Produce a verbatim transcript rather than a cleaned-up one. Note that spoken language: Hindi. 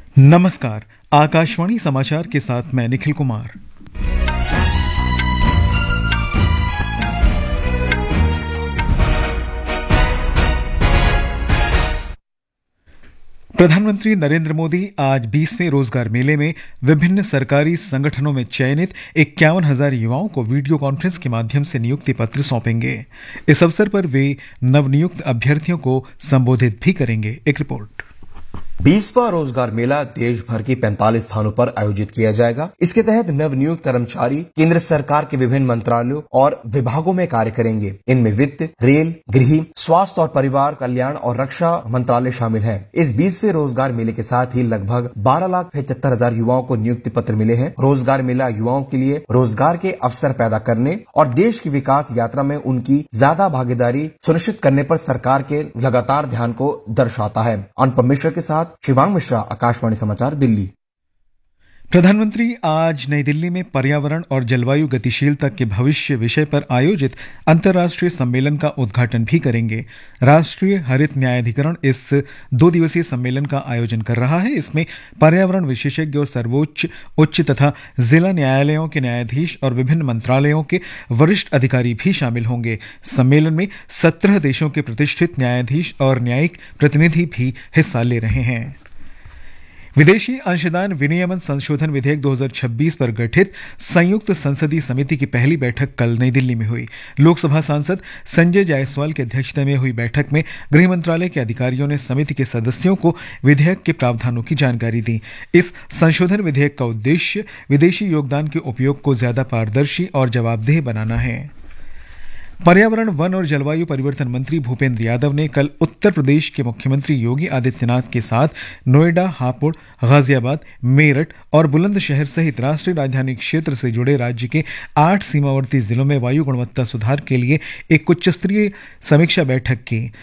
नमस्कार। आकाशवाणी समाचार के साथ मैं निखिल कुमार। प्रधानमंत्री नरेंद्र मोदी आज बीसवें रोजगार मेले में विभिन्न सरकारी संगठनों में चयनित इक्यावन हजार युवाओं को वीडियो कॉन्फ्रेंस के माध्यम से नियुक्ति पत्र सौंपेंगे। इस अवसर पर वे नवनियुक्त अभ्यर्थियों को संबोधित भी करेंगे। एक रिपोर्ट। बीसवां रोजगार मेला देश भर के पैंतालीस स्थानों पर आयोजित किया जाएगा। इसके तहत नवनियुक्त कर्मचारी केंद्र सरकार के विभिन्न मंत्रालयों और विभागों में कार्य करेंगे। इनमें वित्त, रेल, गृह, स्वास्थ्य और परिवार कल्याण और रक्षा मंत्रालय शामिल है। इस बीसवें रोजगार मेले के साथ ही लगभग बारह लाख पचहत्तर हजार युवाओं को नियुक्ति पत्र मिले हैं। रोजगार मेला युवाओं के लिए रोजगार के अवसर पैदा करने और देश की विकास यात्रा में उनकी ज्यादा भागीदारी सुनिश्चित करने पर सरकार के लगातार ध्यान को दर्शाता है। अनुपम मिश्रा के साथ शिवांग मिश्रा, आकाशवाणी समाचार, दिल्ली। प्रधानमंत्री आज नई दिल्ली में पर्यावरण और जलवायु गतिशीलता के भविष्य विषय पर आयोजित अंतर्राष्ट्रीय सम्मेलन का उद्घाटन भी करेंगे। राष्ट्रीय हरित न्यायाधिकरण इस दो दिवसीय सम्मेलन का आयोजन कर रहा है। इसमें पर्यावरण विशेषज्ञ और सर्वोच्च, उच्च तथा जिला न्यायालयों के न्यायाधीश और विभिन्न मंत्रालयों के वरिष्ठ अधिकारी भी शामिल होंगे। सम्मेलन में सत्रह देशों के प्रतिष्ठित न्यायाधीश और न्यायिक प्रतिनिधि भी हिस्सा ले रहे हैं। विदेशी अंशदान विनियमन संशोधन विधेयक दो हज़ार छब्बीस पर गठित संयुक्त संसदीय समिति की पहली बैठक कल नई दिल्ली में हुई। लोकसभा सांसद संजय जायसवाल की अध्यक्षता में हुई बैठक में गृह मंत्रालय के अधिकारियों ने समिति के सदस्यों को विधेयक के प्रावधानों की जानकारी दी। इस संशोधन विधेयक का उद्देश्य विदेशी योगदान के उपयोग को ज्यादा पारदर्शी और जवाबदेह बनाना है। पर्यावरण, वन और जलवायु परिवर्तन मंत्री भूपेंद्र यादव ने कल उत्तर प्रदेश के मुख्यमंत्री योगी आदित्यनाथ के साथ नोएडा, हापुड़, गाजियाबाद, मेरठ और बुलंदशहर सहित राष्ट्रीय राजधानी क्षेत्र से जुड़े राज्य के आठ सीमावर्ती जिलों में वायु गुणवत्ता सुधार के लिए एक उच्च स्तरीय समीक्षा बैठक की।